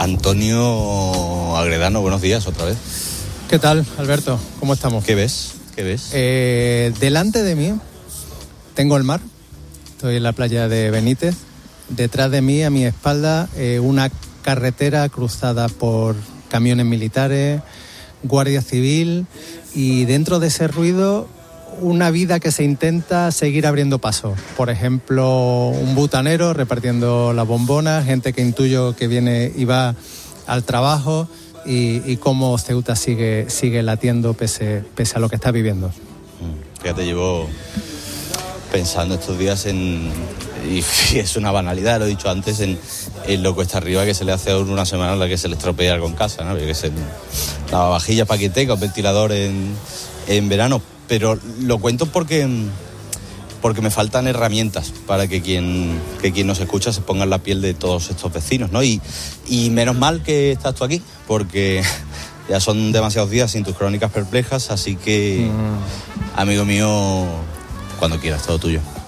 Antonio Agredano, buenos días otra vez. ¿Qué tal, Alberto? ¿Cómo estamos? ¿Qué ves? Delante de mí tengo el mar, estoy en la playa de Benítez. Detrás de mí, a mi espalda, una carretera cruzada por camiones militares, Guardia Civil, y dentro de ese ruido una vida que se intenta seguir abriendo paso. Por ejemplo, un butanero repartiendo las bombonas, gente que intuyo que viene y va al trabajo, y cómo Ceuta sigue latiendo pese a lo que está viviendo. Fíjate, llevo pensando estos días y es una banalidad, lo he dicho antes, en lo cuesta arriba que se le hace a uno una semana en la que se le estropea algo en casa, ¿no? Que se lavavajillas para que tenga un ventilador en verano. Pero lo cuento porque me faltan herramientas para que quien nos escucha se ponga en la piel de todos estos vecinos, ¿no? Y menos mal que estás tú aquí, porque ya son demasiados días sin tus crónicas perplejas, así que, amigo mío, cuando quieras, todo tuyo.